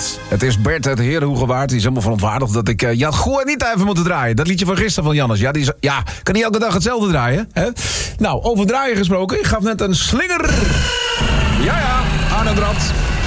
Ondracht. Het is Bert uit de Herenhoegewaard. Die is helemaal verontwaardigd dat ik Juanita even moeten draaien. Dat liedje van gisteren van Jannes. Kan niet elke dag hetzelfde draaien. Hè? Nou, over draaien gesproken. Ik gaf net een slinger. Ja, Arno Brandt.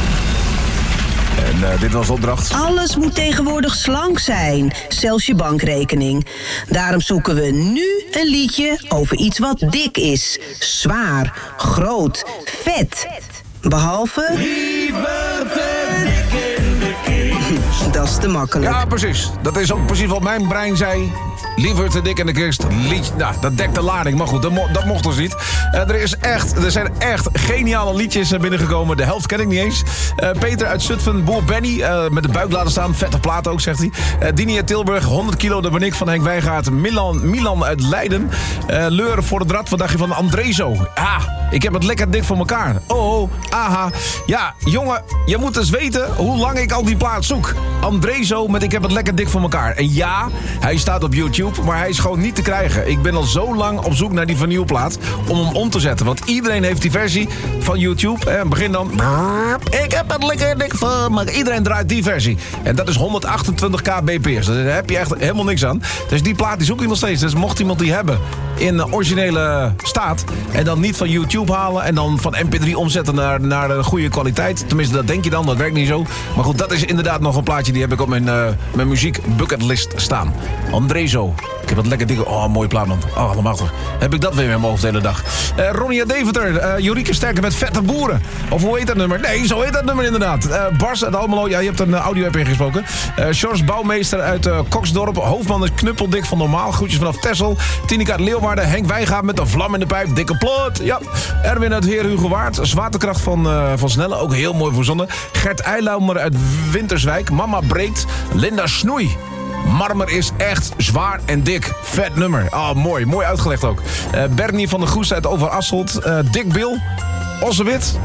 En dit was de opdracht. Alles moet tegenwoordig slank zijn, zelfs je bankrekening. Daarom zoeken we nu een liedje over iets wat dik is. Zwaar, groot, vet. Behalve... Liever te dik in de kist. Dat is te makkelijk. Ja, precies. Dat is ook precies wat mijn brein zei. Liever te dik in de kist. Nou, dat dekt de lading. Maar goed, dat mocht dus niet. Er zijn echt geniale liedjes binnengekomen. De helft ken ik niet eens. Peter uit Zutphen, Boer Benny. Met de buik laten staan. Vette plaat ook, zegt hij. Dini uit Tilburg. 100 kilo, daar ben ik van Henk Wijngaard. Milan uit Leiden. Leur voor de Drad. Wat dacht je van Andrezo? Ik heb het lekker dik voor elkaar. Oh, aha. Ja, jongen, je moet eens weten hoe lang ik al die plaat zoek. Andrezo met Ik heb het lekker dik voor elkaar. En ja, hij staat op YouTube, maar hij is gewoon niet te krijgen. Ik ben al zo lang op zoek naar die vinylplaat om hem om te zetten. Want iedereen heeft die versie van YouTube. Begin dan... Ik heb het lekker dik voor... Maar iedereen draait die versie. En dat is 128 kbps. Daar heb je echt helemaal niks aan. Dus die plaat die zoek ik nog steeds. Dus mocht iemand die hebben in originele staat... en dan niet van YouTube halen... en dan van MP3 omzetten naar de goede kwaliteit. Tenminste, dat denk je dan. Dat werkt niet zo. Maar goed, dat is inderdaad nog een plaatje... die heb ik op mijn muziek bucketlist staan. Andrezo. Ik heb het lekker dikke... Oh, mooie plaat, man. Oh, allemachtig. Heb ik dat weer in mijn hoofd de hele dag. Ronnie uit Deventer. Jorieke Sterker met Vette Boeren. Of hoe heet dat nummer? Nee, zo heet dat nummer inderdaad. Bars uit Almelo. Ja, je hebt een audio-app ingesproken. Sjors Bouwmeester uit Koksdorp. Hoofdman is Knuppeldik van Normaal. Groetjes vanaf Texel. Tineke uit Leeuwarden. Henk Wijngaard met de vlam in de pijp. Dikke plot. Ja. Erwin uit Herenhugowaard. Zwaartekracht van Snelle. Ook heel mooi verzonnen. Gert Eilaumer uit Winterswijk. Mama breekt. Linda Snoei. Marmer is echt zwaar en dik. Vet nummer. Oh, mooi. Mooi uitgelegd ook. Bernie van der Goes uit Overasselt. Dick Bill. Ossewit.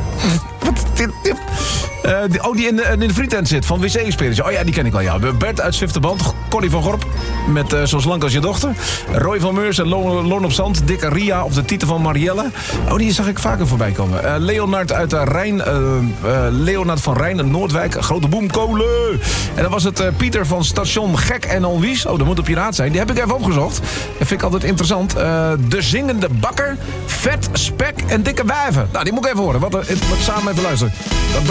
Die in de frietent zit, van WC Experience. Oh ja, die ken ik wel, ja. Bert uit Zwifterband. Connie van Gorp, met Zo slank als je dochter. Roy van Meurs en Loon op Zand. Dikke Ria op de titel van Marielle. Oh, die zag ik vaker voorbij komen. Leonard uit Rijn. Leonard van Rijn en Noordwijk. Grote boemkolen. En dan was het Pieter van Station Gek en Onwies. Oh, dat moet op Piraat zijn. Die heb ik even opgezocht. Dat vind ik altijd interessant. De Zingende Bakker. Vet, spek en dikke wijven. Nou, die moet ik even horen. Wat samen even luisteren. Dat